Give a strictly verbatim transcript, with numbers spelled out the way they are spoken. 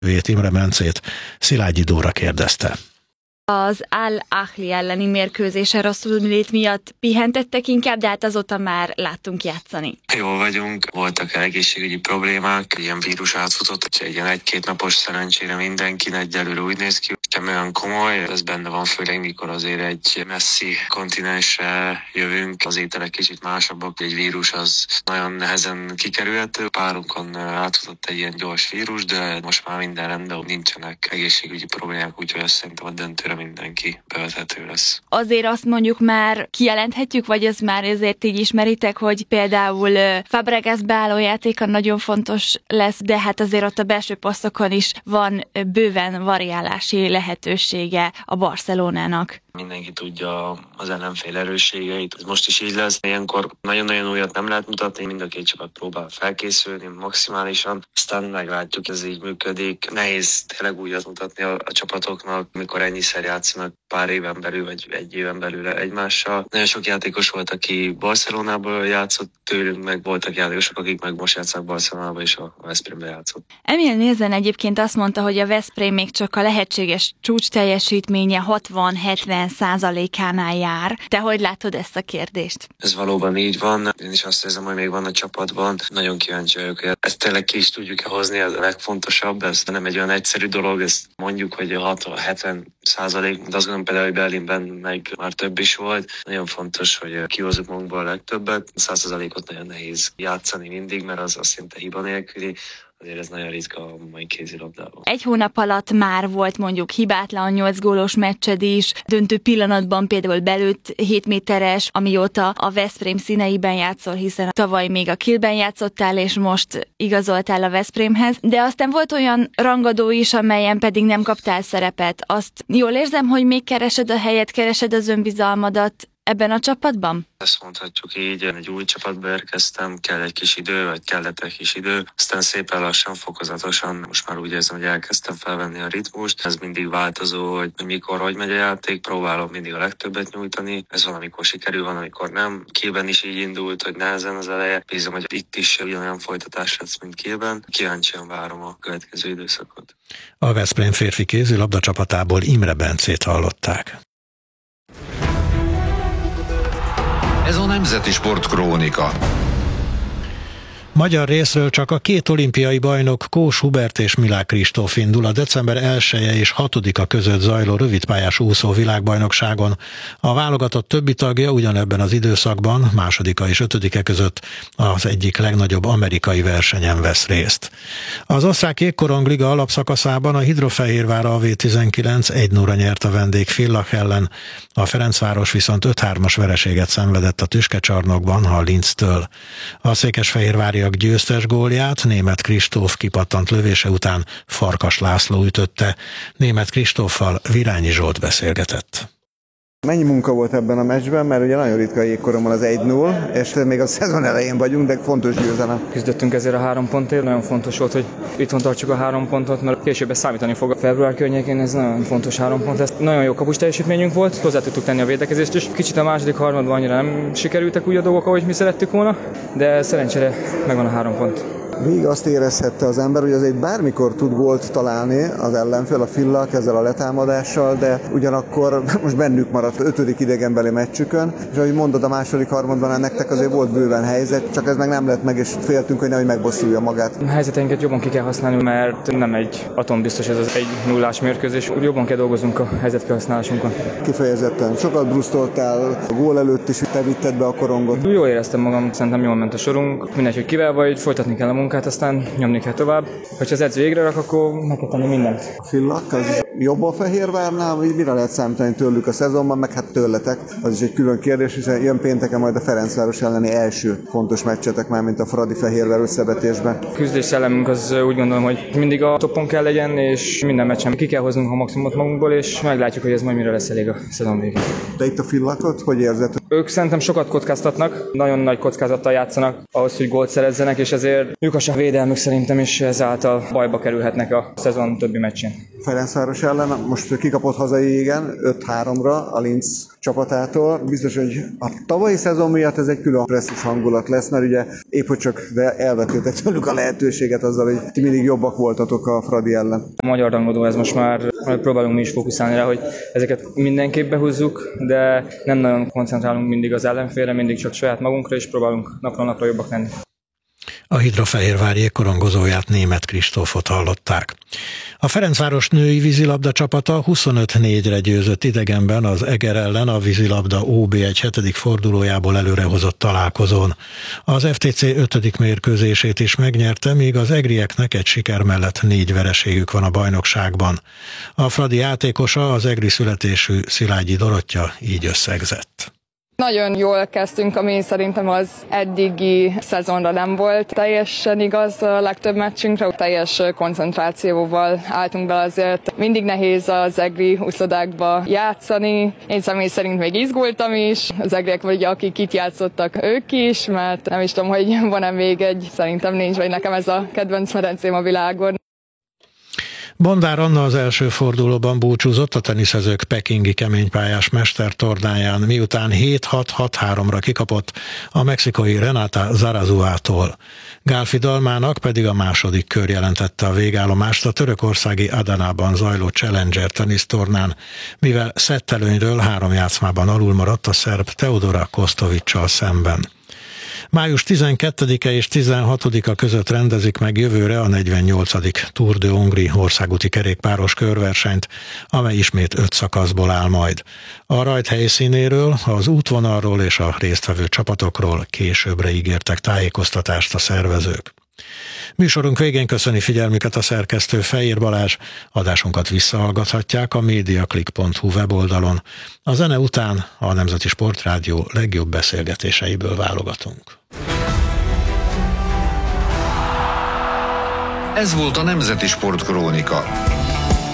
Vét Imre Bencét Szilágyi Dóra kérdezte. Az Al-Ahli elleni mérkőzésen rosszul lét miatt pihentettek inkább, de hát azóta már láttunk játszani. Jól vagyunk, voltak egészségügyi problémák, ilyen vírus átfutott, hogy egy ilyen egy-két napos szerencsére mindenki egyelőre úgy néz ki, hogy olyan komoly, ez benne van főleg, mikor azért egy messzi kontinensre jövünk, az ételek kicsit másabbak, egy vírus az nagyon nehezen kikerülhető, párunkon átfutott egy ilyen gyors vírus, de most már minden rendben, nincsenek egészségügyi problémák, úgyhogy azt szerintem a döntőre mindenki bevethető lesz. Azért azt mondjuk már kijelenthetjük, vagy ez már ezért így ismeritek, hogy például Fabregas beálló játéka nagyon fontos lesz, de hát azért ott a belső posztokon is van bőven variálási lehetősége a Barcelonának. Mindenki tudja az ellenfél erősségeit. Ez most is így lesz. Ilyenkor nagyon-nagyon újat nem lehet mutatni, mind a két csapat próbál felkészülni maximálisan. Aztán meglátjuk, ez így működik. Nehéz tényleg újat mutatni a, a csapatoknak, mikor ennyiszer játszanak pár éven belül, vagy egy éven belül egymással. Nagyon sok játékos volt, aki Barcelonából játszott tőlünk, meg voltak játékosok, akik meg most játszanak Barcelonába és a Veszprémbe játszott. Emil Nielsen egyébként azt mondta, hogy a Veszprém még csak a lehetséges csúcs teljesítménye hatvan-hetven százalékánál jár. Te hogy látod ezt a kérdést? Ez valóban így van. Én is azt érzem, hogy még van a csapatban. Nagyon kíváncsi vagyok, hogy ezt tényleg ki is tudjuk-e hozni, ez a legfontosabb. Ez nem egy olyan egyszerű dolog, ezt mondjuk, hogy hatvan-hetven százalék, de azt gondolom például, hogy Berlinben meg már több is volt. Nagyon fontos, hogy kihozzuk magunkból a legtöbbet. száz százalékot nagyon nehéz játszani mindig, mert az, az szinte hiba nélküli. Azért ez nagyon ritka a mai kézilabdában. Egy hónap alatt már volt mondjuk hibátlan nyolc gólos meccsed is, döntő pillanatban például belőtt hét méteres, amióta a Veszprém színeiben játszol, hiszen tavaly még a Kielben játszottál, és most igazoltál a Veszprémhez, de aztán volt olyan rangadó is, amelyen pedig nem kaptál szerepet. Azt jól érzem, hogy még keresed a helyet, keresed az önbizalmadat ebben a csapatban? Ezt mondhatjuk így, egy új csapatba érkeztem, kell egy kis idő, vagy kellett egy kis idő, aztán szépen lassan, fokozatosan, most már úgy érzem, hogy elkezdtem felvenni a ritmust, ez mindig változó, hogy mikor, hogy megy a játék, próbálom mindig a legtöbbet nyújtani, ez van, amikor sikerül, van, amikor nem. Kielben is így indult, hogy nehezen az eleje, bízom, hogy itt is ugyanolyan folytatás lesz, mint Kielben. Kíváncsian várom a következő időszakot. A Veszprém férfi kézilabda csapatából Imre Bencét hallották. Ez a Nemzeti Sport Krónika. Magyar részről csak a két olimpiai bajnok Kós Hubert és Milák Kristóf indul a december elseje és hatodika között zajló rövidpályás úszó világbajnokságon. A válogatott többi tagja ugyanebben az időszakban, másodika és ötödike között az egyik legnagyobb amerikai versenyen vesz részt. Az osztrák jégkorongliga alapszakaszában a Hidrofehérvár A V tizenkilenc egy nulla nyert a vendég Villach ellen, a Ferencváros viszont öt hármas vereséget szenvedett a tüskecsarnokban a Linztől. A székesfehérvári győztes gólját Németh Kristóf kipattant lövése után Farkas László ütötte. Németh Kristóffal Virányi Zsolt beszélgetett. Mennyi munka volt ebben a meccsben, mert ugye nagyon ritka jégkoromban az egy null, és még a szezon elején vagyunk, de fontos győzelem. Küzdöttünk ezért a három pontért, nagyon fontos volt, hogy itthon tartsuk a három pontot, mert később ez számítani fog. A február környékén ez nagyon fontos három pont lesz. Nagyon jó kapus teljesítményünk volt, hozzá tudtuk tenni a védekezést is. Kicsit a második harmadban annyira nem sikerültek úgy a dolgok, ahogy mi szerettük volna, de szerencsére megvan a három pont. Végig azt érezhette az ember, hogy azért bármikor tud gólt találni az ellenfél, a Villach ezzel a letámadással, de ugyanakkor most bennük maradt ötödik idegenbeli meccsükön, és ahogy mondod, a második harmadban nektek azért volt bőven helyzet, csak ez meg nem lett meg, és féltünk, hogy nehogy megbosszulja magát. A helyzeteinket jobban ki kell használni, mert nem egy atombiztos ez az egy nullás mérkőzés, úgy jobban kell dolgoznunk a helyzetkihasználásunkon. Kifejezetten sokat brusztoltál, a gól előtt is te vitted be a korongot. Jól éreztem magam, szerintem jól ment a sorunk, mindegy, hogy kivel vagy, folytatni kell a munkát, aztán nyomni kell tovább. Hogyha az edző végre rak, akkor meg kell tenni mindent. A Villach az jobb a Fehérvárnál, vagy mire lehet számítani tőlük a szezonban, meg hát tőletek. Az is egy külön kérdés, hiszen jön pénteken majd a Ferencváros elleni első fontos meccsetek már, mint a Fradi-Fehérvár összevetésben. A küzdés szellemünk az úgy gondolom, hogy mindig a topon kell legyen, és minden meccsen ki kell hoznunk a maximumot magunkból, és meglátjuk, hogy ez majd mire lesz elég a szezon végén. De itt a Villachot, hogy érzed? Ők szerintem sokat kockáztatnak, nagyon nagy kockázattal játszanak ahhoz, hogy gólt szerezzenek, és ezért lyukas a védelmük szerintem, és ezáltal bajba kerülhetnek a szezon többi meccsén. Ferencváros ellen, most kikapott hazai égen öt háromra a Linz csapatától. Biztos, hogy a tavalyi szezon miatt ez egy külön presszis hangulat lesz, mert ugye épp hogy csak de elvettétek tőlük a lehetőséget azzal, hogy ti mindig jobbak voltatok a Fradi ellen. A magyar rangadó, ez most már próbálunk mi is fókuszálni rá, hogy ezeket mindenképp behúzzuk, de nem nagyon koncentrálunk mindig az ellenfélre, mindig csak saját magunkra, és próbálunk napról napra jobbak lenni. A Hidrofehérvárjék korongozóját, Németh Kristófot hallották. A Ferencváros női vízilabda csapata huszonöt négyre győzött idegenben az Eger ellen a vízilabda ó bé egy hetedik fordulójából előrehozott találkozón. Az ef té cé ötödik mérkőzését is megnyerte, míg az egrieknek egy siker mellett négy vereségük van a bajnokságban. A Fradi játékosa, az egri születésű Szilágyi Dorottya így összegzett. Nagyon jól kezdtünk, ami szerintem az eddigi szezonra nem volt teljesen igaz a legtöbb meccsünkre. Teljes koncentrációval álltunk be, azért mindig nehéz az egri úszodákba játszani. Én személy szerint még izgultam is. Az egriek vagy akik itt játszottak, ők is, mert nem is tudom, hogy van-e még egy, szerintem nincs, vagy nekem ez a kedvenc medencém a világon. Bondár Anna az első fordulóban búcsúzott a teniszezők pekingi keménypályás mestertornáján, miután hét hat hat háromra kikapott a mexikai Renata Zarazuától. Gálfi Dalmának pedig a második kör jelentette a végállomást a törökországi Adanában zajló Challenger tenisztornán, mivel szettelőnyről három játszmában alul maradt a szerb Teodora Kostovicsal szemben. május tizenkettedike és tizenhatodika között rendezik meg jövőre a negyvennyolcadik Tour de Hongrie országúti kerékpáros körversenyt, amely ismét öt szakaszból áll majd. A rajt helyszínéről, az útvonalról és a résztvevő csapatokról későbbre ígértek tájékoztatást a szervezők. Műsorunk végén köszöni figyelmüket a szerkesztő Fejér Balázs, adásunkat visszahallgathatják a mediaclick pont hu weboldalon. A zene után a Nemzeti Sportrádió legjobb beszélgetéseiből válogatunk. Ez volt a Nemzeti Sportkrónika.